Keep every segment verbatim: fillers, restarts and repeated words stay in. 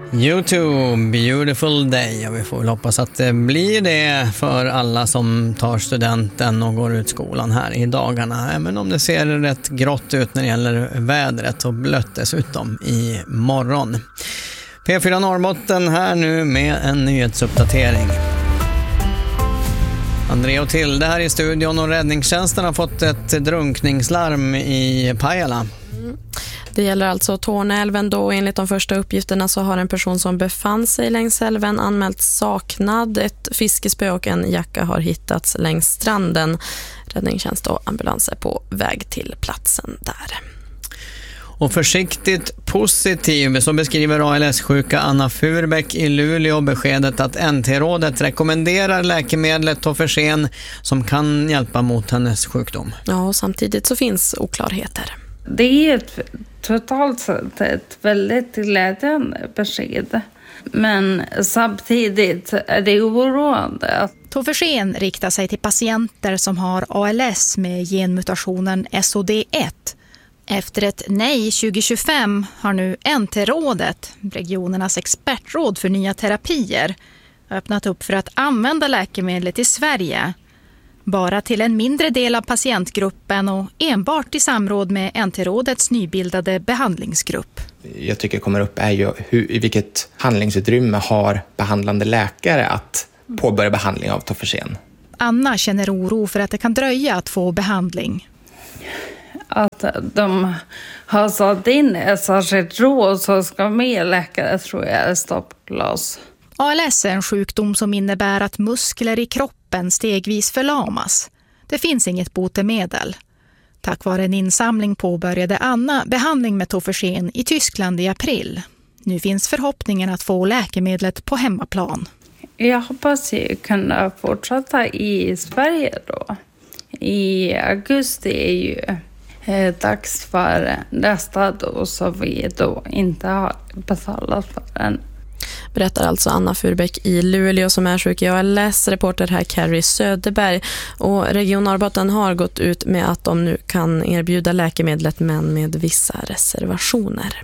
YouTube, beautiful day. Och vi får väl hoppas att det blir det för alla som tar studenten och går ut skolan här i dagarna. Även om det ser rätt grått ut när det gäller vädret och blött dessutom i morgon. P fyra Norrbotten här nu med en nyhetsuppdatering. André och Tilde här i studion, och räddningstjänsten har fått ett drunkningslarm i Pajala. Det gäller alltså Torneälven då. Enligt de första uppgifterna så har en person som befann sig längs älven anmält saknad. Ett fiskespö och en jacka har hittats längs stranden. Räddningstjänst och ambulans är på väg till platsen där. Och försiktigt positiv så beskriver A L S-sjuka Anna Furbäck i Luleå beskedet att N T-rådet rekommenderar läkemedlet Tofersen som kan hjälpa mot hennes sjukdom. Ja, och samtidigt så finns oklarheter. Det är ett, totalt sett ett väldigt glädjande besked. Men samtidigt är det oroande. Tofersen riktar sig till patienter som har A L S med genmutationen S O D ett. Efter ett nej tjugo tjugofem har nu N T-rådet, regionernas expertråd för nya terapier, öppnat upp för att använda läkemedlet i Sverige. Bara till en mindre del av patientgruppen och enbart i samråd med N T-rådets nybildade behandlingsgrupp. Jag tycker kommer upp är ju hur, i vilket handlingsutrymme har behandlande läkare att påbörja behandling av Tofersen. Anna känner oro för att det kan dröja att få behandling. Att de har satt in ett särskilt råd som ska med läkare tror jag är stoppglas. A L S är en sjukdom som innebär att muskler i kroppen stegvis förlamas. Det finns inget botemedel. Tack vare en insamling påbörjade Anna behandling med Tofersen i Tyskland i april. Nu finns förhoppningen att få läkemedlet på hemmaplan. Jag hoppas att kunna fortsätta i Sverige då. I augusti är ju eh, dags för nästa dos som vi då inte har betalat för än. Berättar alltså Anna Furbäck i Luleå som är sjuk i A L S. Reporter här Carrie Söderberg. Och Region Norrbotten har gått ut med att de nu kan erbjuda läkemedlet men med vissa reservationer.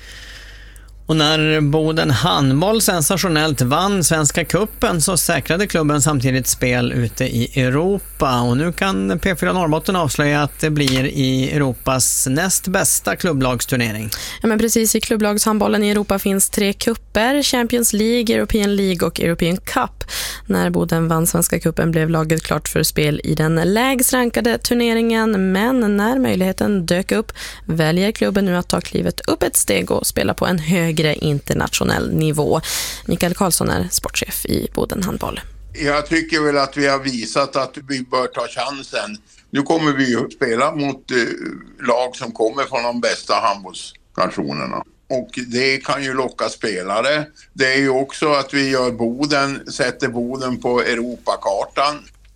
Och när Boden handboll sensationellt vann Svenska kuppen så säkrade klubben samtidigt spel ute i Europa. Och nu kan P fyra Norrbotten avslöja att det blir i Europas näst bästa klubblagsturnering. Ja, men precis, i klubblagshandbollen i Europa finns tre kupper: Champions League, European League och European Cup. När Boden vann Svenska kuppen blev laget klart för spel i den lägst rankade turneringen. Men när möjligheten dök upp väljer klubben nu att ta klivet upp ett steg och spela på en hög internationell nivå. Mikael Karlsson är sportchef i Boden handboll. Jag tycker väl att vi har visat att vi bör ta chansen. Nu kommer vi ju spela mot eh, lag som kommer från de bästa handbollsnationerna. Och det kan ju locka spelare. Det är ju också att vi gör Boden, sätter Boden på Europakartan.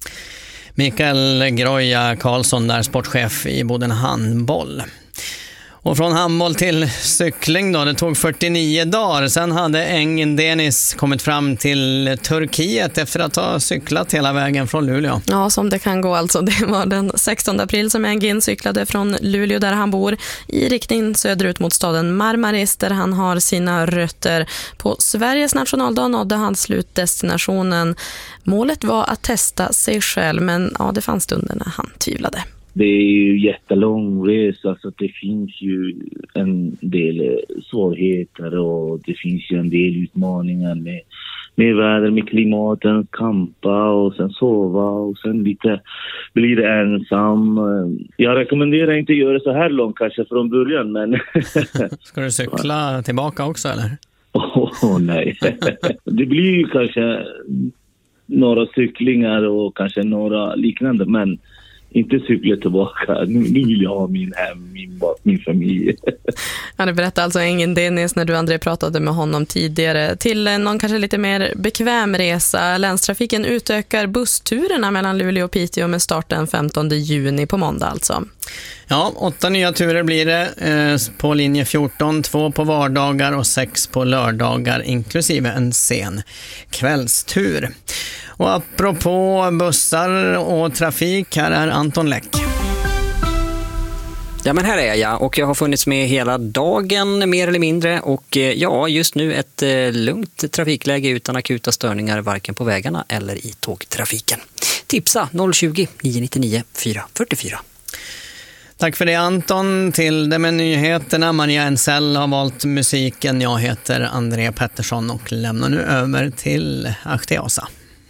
Mikael Groja Karlsson där, sportchef i Boden handboll. Och från handboll till cykling då, det tog fyrtionio dagar. Sen hade Engin Deniz kommit fram till Turkiet efter att ha cyklat hela vägen från Luleå. Ja, som det kan gå alltså. Det var den sextonde april som Engin cyklade från Luleå där han bor i riktning söderut mot staden Marmaris där han har sina rötter. På Sveriges nationaldag nådde han slutdestinationen. Målet var att testa sig själv, men ja, det fanns stunder när han tvivlade. Det är ju jättelång resa så det finns ju en del svårigheter och det finns ju en del utmaningar med, med väder, med klimaten, kampa och sen sova och sen lite blir det ensam. Jag rekommenderar inte att göra så här långt kanske från början, men... Ska du cykla tillbaka också eller? Åh oh, nej, det blir ju kanske några cyklingar och kanske några liknande, men inte cykla tillbaka. Nu, nu vill jag ha min hem, min, min familj. Ja, det berättade alltså Engin Deniz när du André pratade med honom tidigare. Till någon kanske lite mer bekväm resa. Länstrafiken utökar bussturerna mellan Luleå och Piteå med start den femtonde juni på måndag alltså. Ja, åtta nya turer blir det eh, på linje fjorton, två på vardagar och sex på lördagar inklusive en sen kvällstur. Och apropå bussar och trafik, här är Anton Läck. Ja, men här är jag och jag har funnits med hela dagen mer eller mindre och ja, just nu ett eh, lugnt trafikläge utan akuta störningar varken på vägarna eller i tågtrafiken. Tipsa noll tjugo, nio nio nio, fyra fyra fyra. Tack för det Anton. Till det med nyheterna. Maria Ensell har valt musiken. Jag heter André Pettersson och lämnar nu över till Achteasa.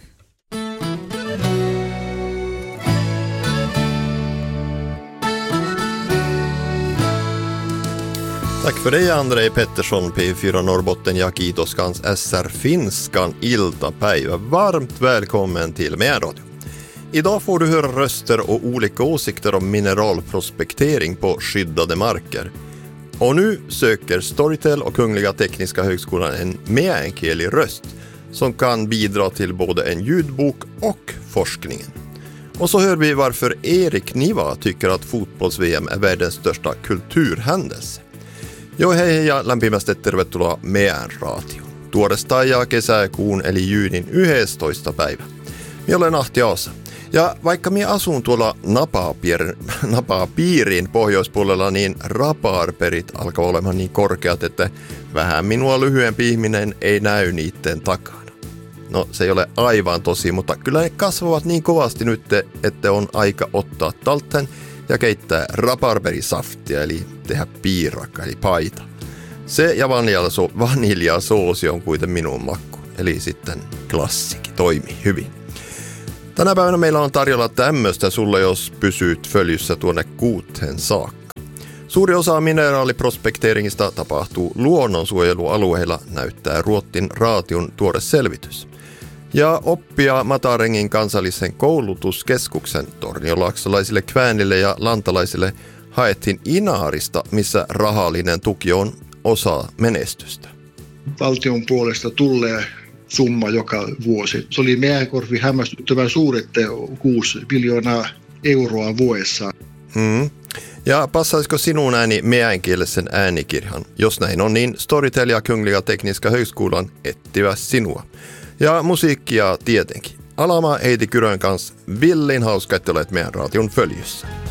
Tack för det André Pettersson, P fyra Norrbotten ja kiitoskans S R Finskan iltapäivä. Varmt välkommen till Meänradio. Idag får du höra röster och olika åsikter om mineralprospektering på skyddade marker. Och nu söker Storytel och Kungliga Tekniska Högskolan en meänkielig röst som kan bidra till både en ljudbok och forskningen. Och så hör vi varför Erik Niva tycker att fotbolls-V M är världens största kulturhändelse. Jo hei ja lämpimästi tervetuloa Meänraatioon. Tuoresta ja kesäkuun eli jyynin yhdestoista päivä. Minä olen Achteasa. Ja vaikka minä asun tuolla Napapiirin, Napapiirin pohjoispuolella, niin raparperit alkaa olemaan niin korkeat, että vähän minua lyhyempi ihminen ei näy niiden takana. No se ei ole aivan tosi, mutta kyllä ne kasvavat niin kovasti nyt, että on aika ottaa talteen ja keittää raparperisaftia, eli tehdä piirakka, eli paita. Se ja vaniljasoosi on kuitenkin minun makku, eli sitten klassiki, toimii hyvin. Tänä päivänä meillä on tarjolla tämmöistä sulle, jos pysyt följyssä tuonne kuuteen saakka. Suuri osa mineraaliprospekteeringista tapahtuu luonnonsuojelualueilla, näyttää Ruotsin Raation tuore selvitys. Ja oppia Matarengin kansallisen koulutuskeskuksen torniolaaksolaisille, kväänille ja lantalaisille haettiin Inaarista, missä rahallinen tuki on osa menestystä. Valtion puolesta tulee summa joka vuosi. Se oli meidän korvi hämmästyttävän suuret kuusi miljoonaa euroa vuodessa. Hmm. Ja passaisiko sinun ääni meänkielisen äänikirjan? Jos näin on, niin Storytel ja Kungliga Tekniska Högskolan etsivät sinua. Ja musiikkia tietenkin. Alama Heidi Kyrön kanssa villin hauska, että olet Meänraation följyssä.